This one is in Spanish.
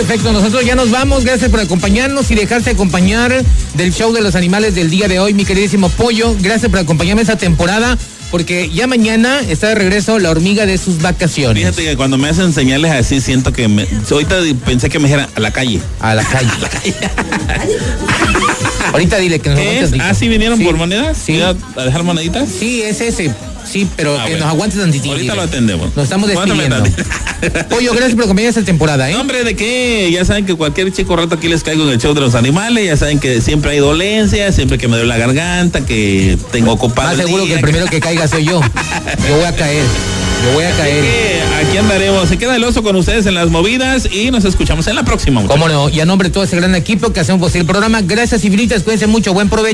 Perfecto, nosotros ya nos vamos, gracias por acompañarnos y dejarse acompañar del show de los animales del día de hoy, mi queridísimo Pollo, gracias por acompañarme esta temporada, porque ya mañana está de regreso la hormiga de sus vacaciones. Fíjate que cuando me hacen señales así, siento que ahorita pensé que me dijeran a la calle. A la calle. Ahorita dile que nos aguantes. ¿Ah, sí vinieron por monedas? Sí. ¿A dejar moneditas? Sí, es ese. Sí, pero que nos aguantes tantitito. Ahorita lo atendemos. Nos estamos despidiendo. Pollo, gracias por acompañar esta temporada, ¿eh? No, hombre, ¿de qué? Ya saben que cualquier chico rato aquí les caigo en el show de los animales. Ya saben que siempre hay dolencias, siempre que me duele la garganta, que tengo ocupado. Más seguro que el primero que caiga soy yo. Yo voy a caer. Aquí andaremos. Se queda el oso con ustedes en las movidas y nos escuchamos en la próxima. Cómo no. Y a nombre de todo ese gran equipo que hacemos posible el programa, gracias infinitas. Cuídense mucho. Buen provecho.